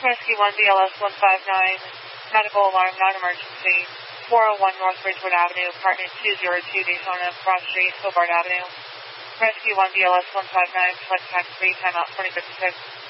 Rescue 1 BLS 159, medical alarm, non-emergency, 401 North Ridgewood Avenue, apartment 202, Daytona, Broad Street, Hobart Avenue. Rescue 1 BLS 159, select tax 3, timeout 2056.